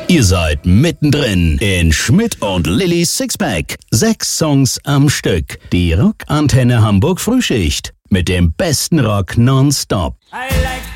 Ihr seid mittendrin in Schmidt und Lillys Sixpack. 6 Songs am Stück. Die Rockantenne Hamburg Frühschicht. Mit dem besten Rock nonstop. I like